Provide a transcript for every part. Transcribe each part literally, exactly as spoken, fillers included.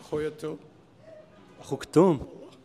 اخويا التوم. اخوك توم.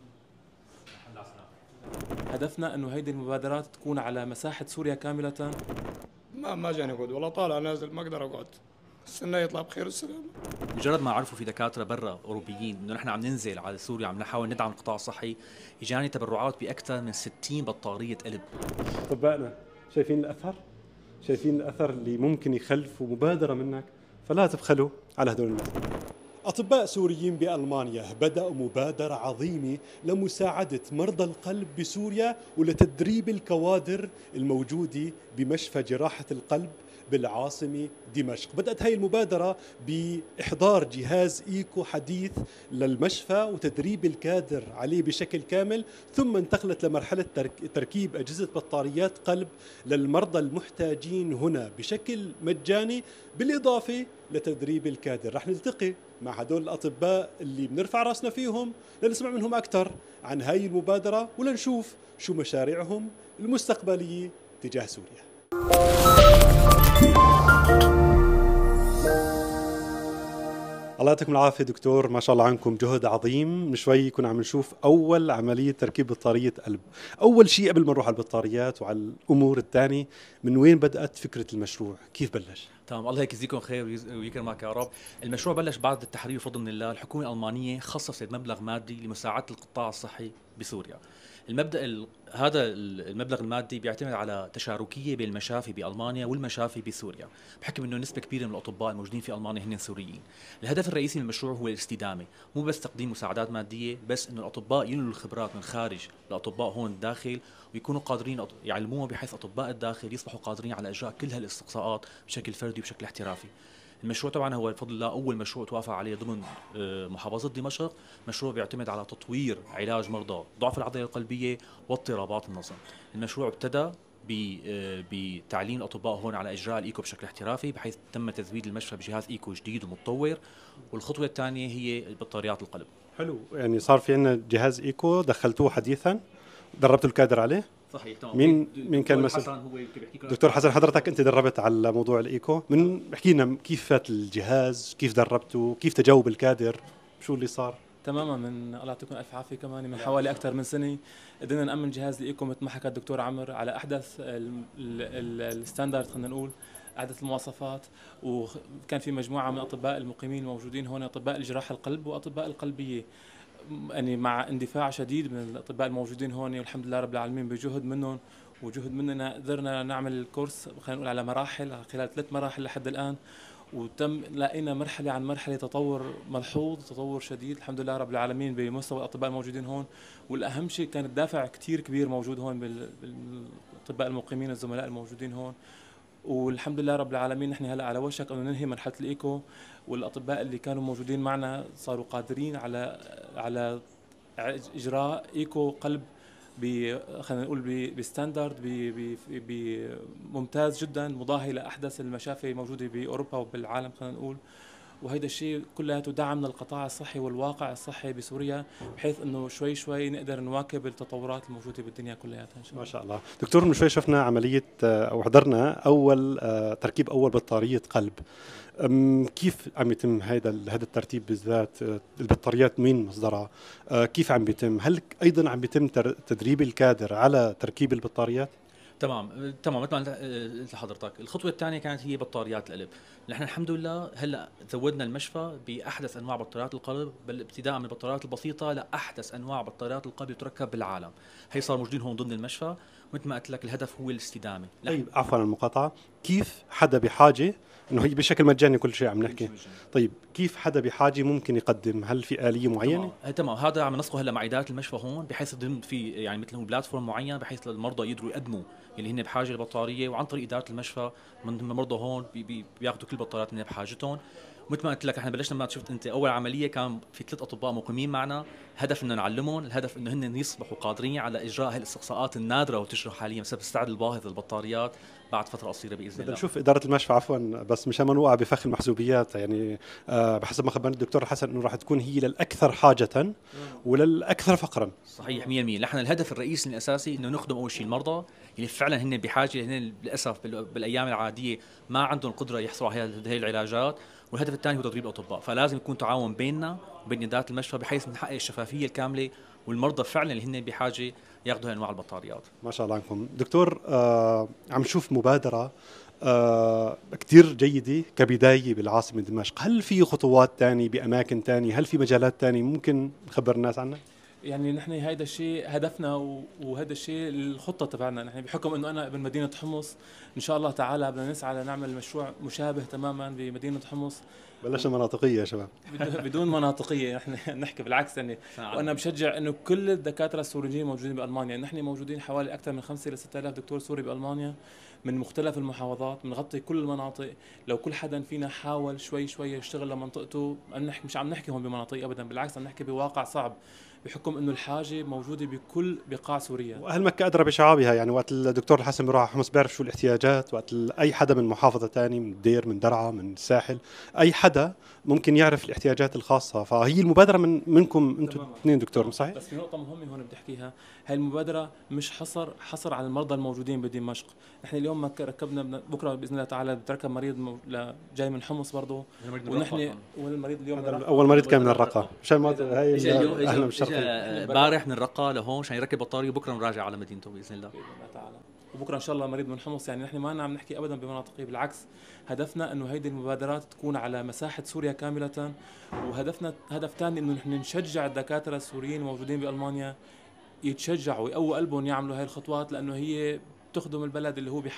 هدفنا انه هيدي المبادرات تكون على مساحه سوريا كامله. ما ما جاني اقعد والله، طالع نازل ما اقدر اقعد. السنه يطلع بخير والسلامه. مجرد ما عرفوا في دكاتره برا اوروبيين انه نحن عم ننزل على سوريا عم نحاول ندعم القطاع الصحي، اجاني تبرعات باكثر من ستين بطاريه قلب. اطبائنا شايفين الاثر؟ شايفين الاثر اللي ممكن يخلفوا مبادره منك؟ فلا تبخلوا على هدول الناس. أطباء سوريين بألمانيا بدأوا مبادرة عظيمة لمساعدة مرضى القلب بسوريا ولتدريب الكوادر الموجودة بمشفى جراحة القلب بالعاصمة دمشق. بدأت هاي المبادرة بإحضار جهاز إيكو حديث للمشفى وتدريب الكادر عليه بشكل كامل، ثم انتقلت لمرحلة تركيب أجهزة بطاريات قلب للمرضى المحتاجين هنا بشكل مجاني، بالإضافة لتدريب الكادر. رح نلتقي مع هدول الأطباء اللي بنرفع راسنا فيهم لنسمع منهم أكثر عن هاي المبادرة ولنشوف شو مشاريعهم المستقبلية تجاه سوريا. الله يعطيكم العافية دكتور، ما شاء الله عنكم جهد عظيم. من شوي كنا عم نشوف أول عملية تركيب بطارية قلب. أول شيء قبل ما نروح على البطاريات وعلى الأمور الثانية، من وين بدأت فكرة المشروع؟ كيف بلش؟ تمام، الله يجزيكم خير ويكرمك يا رب. المشروع بلش بعد التحرير بفضل من الله. الحكومة الألمانية خصصت مبلغ مادي لمساعدة القطاع الصحي بسوريا. المبدأ ال... هذا المبلغ المادي بيعتمد على تشاركية بين المشافي بألمانيا والمشافي بسوريا، بحكم انه نسبة كبيرة من الأطباء الموجودين في ألمانيا هن سوريين. الهدف الرئيسي من المشروع هو الاستدامة، مو بس تقديم مساعدات مادية، بس انه الأطباء ينقلوا الخبرات من خارج لأطباء هون الداخل، ويكونوا قادرين يعلموهم بحيث أطباء الداخل يصبحوا قادرين على إجراء كل هالاستقصاءات بشكل فردي وبشكل احترافي. المشروع طبعا هو بفضل الله أول مشروع توافق عليه ضمن محافظة دمشق. مشروع بيعتمد على تطوير علاج مرضى ضعف العضلة القلبية واضطرابات النظم. المشروع ابتدى بتعليم الأطباء هون على إجراء الإيكو بشكل احترافي، بحيث تم تزويد المشفى بجهاز إيكو جديد ومتطور. والخطوة الثانية هي بطاريات القلب. حلو، يعني صار في عندنا جهاز إيكو دخلتوه حديثا، دربتوا الكادر عليه؟ صحيح تمام. مين مين كان مثلا؟ دكتور حسن، حضرتك انت دربت على موضوع الايكو، من احكي لنا كيف فات الجهاز، كيف دربته، كيف تجاوب الكادر، شو اللي صار؟ تماما، من الله يعطيكم الف عافيه. كمان من حوالي اكثر من سنه قدرنا نامن جهاز الايكو مثل ما حكى الدكتور عمر على احدث الستاندرد، خلينا نقول احدث المواصفات. وكان في مجموعه من الاطباء المقيمين الموجودين هون، اطباء الجراحه القلب واطباء القلبيه، يعني مع اندفاع شديد من الاطباء الموجودين هون، والحمد لله رب العالمين بجهد منهم وجهد مننا قدرنا نعمل الكورس، خلينا نقول على مراحل، خلال ثلاث مراحل لحد الان. وتم لقينا مرحله عن مرحله تطور ملحوظ، تطور شديد الحمد لله رب العالمين بمستوى الاطباء الموجودين هون. والاهم شيء كان الدافع كثير كبير موجود هون بالاطباء المقيمين الزملاء الموجودين هون. والحمد لله رب العالمين نحن هلا على وشك انه ننهي مرحله الايكو، والاطباء اللي كانوا موجودين معنا صاروا قادرين على على اجراء ايكو قلب ب خلينا نقول بستاندرد بممتاز جدا، مضاهي لاحدث المشافي الموجوده باوروبا وبالعالم خلينا نقول. وهيدا الشيء كلياته دعم للقطاع الصحي والواقع الصحي بسوريا، بحيث انه شوي شوي نقدر نواكب التطورات الموجوده بالدنيا كلياتها ان شاء الله. ما شاء الله. دكتور، من شوي شفنا عمليه او حضرنا اول تركيب اول بطاريه قلب. كيف عم يتم هذا هذا الترتيب بالذات؟ البطاريات مين مصدرها؟ كيف عم بيتم؟ هل ايضا عم بيتم تدريب الكادر على تركيب البطاريات؟ تمام تمام مثل ما قلت لحضرتك. الخطوه الثانيه كانت هي بطاريات القلب. نحن الحمد لله هلا زودنا المشفى باحدث انواع بطاريات القلب، بل ابتداء من البطاريات البسيطه لاحدث انواع بطاريات القلب تركب بالعالم. هي صار موجودين هون ضمن المشفى. مثل ما قلت لك الهدف هو الاستدامه. طيب عفوا المقاطعه، كيف حدا بحاجه انه هي بشكل مجاني كل شيء عم نحكي، طيب كيف حدا بحاجه ممكن يقدم؟ هل في آلية معينه؟ تمام, تمام. هذا عم نسقه هلا مع اداره المشفى هون، بحيث ضمن في يعني مثل بلاتفورم معين بحيث المرضى يقدروا يقدموا اللي هن بحاجه للبطاريه، وعن طريق اداره المشفى من المرضى هون بي بي بياخذوا كل البطاريات اللي بحاجتهم. مثل ما قلت لك احنا بلشنا ما شفت انت اول عمليه كان في ثلاث اطباء مقيمين معنا، هدف انه نعلمهم، الهدف انه هن يصبحوا قادرين على اجراء هاي الاستقصاءات النادره وتجرى حاليا بسبب السعر الباهظ للبطاريات بعد فتره قصيره باذن الله. بدنا نشوف اداره المشفى عفوا، بس مشان ما نوقع بفخ المحسوبيات، يعني آه بحسب ما خبرني الدكتور حسن انه راح تكون هي للاكثر حاجه وللاكثر فقرا. صحيح مية بالمية. نحن الهدف الرئيسي الاساسي انه نخدم اول شيء المرضى اللي فعلا هن بحاجه، هن للاسف بالايام العاديه ما عندهم قدره يحصلوا على هذه العلاجات، والهدف الثاني هو تدريب الاطباء، فلازم يكون تعاون بيننا وبين ادارات المشفى بحيث نحقق الشفافيه الكامله والمرضى فعلا اللي هن بحاجه ياخذوا انواع البطاريات. ما شاء الله عنكم دكتور. آه عم نشوف مبادره آه كتير جيده كبدايه بالعاصمه دمشق، هل في خطوات تانية باماكن تانية؟ هل في مجالات تانية ممكن نخبر الناس عنها؟ يعني نحن هيدا الشيء هدفنا وهذا الشيء الخطه تبعنا. نحن بحكم انه انا ابن مدينه حمص ان شاء الله تعالى بدنا نسعى لنعمل مشروع مشابه تماما بمدينه حمص. بلشنا مناطقيه يا شباب. بدون مناطقيه نحن نحكي بالعكس يعني. وانا بشجع انه كل الدكاتره السوريين موجودين بالمانيا. يعني نحن موجودين حوالي اكثر من خمسة إلى ستة آلاف دكتور سوري بالمانيا من مختلف المحافظات، بنغطي كل المناطق. لو كل حدا فينا حاول شوي شوي يشتغل لمنطقته، مش عم نحكي هون بمناطق ابدا، بالعكس عم نحكي بواقع صعب بحكم انه الحاجه موجوده بكل بقاع سوريا. واهل مكه ادرى بشعابها، يعني وقت الدكتور الحسن بيروح على حمص بيعرف شو الاحتياجات، وقت اي حدا من محافظه ثانيه من الدير من درعا من الساحل اي حدا ممكن يعرف الاحتياجات الخاصه. فهي المبادره من منكم انتم اثنين دكتور، صحيح؟ بس في نقطه مهمه هون بدي احكيها، هاي المبادره مش حصر حصر على المرضى الموجودين بدمشق. نحن اليوم ما ركبنا، بكره باذن الله تعالى بتركب مريض مو... جاي من حمص برضه، ونحن والمريض اليوم اول مريض كان من الرقه مشان ما هي اهلا بالشرقيه امبارح من الرقه لهون عشان يركب بطاريه، وبكره نراجع على مدينته باذن الله. باذن الله تعالى. وبكره ان شاء الله مريض من حمص. يعني نحن ما عم نحكي ابدا بمناطقي، بالعكس هدفنا انه هيدي المبادرات تكون على مساحه سوريا كامله. وهدفنا هدف ثاني انه نحن نشجع الدكاتره السوريين الموجودين بالمانيا يتشجعوا ويقووا قلبهم يعملوا هاي الخطوات، لانه هي بتخدم البلد اللي هو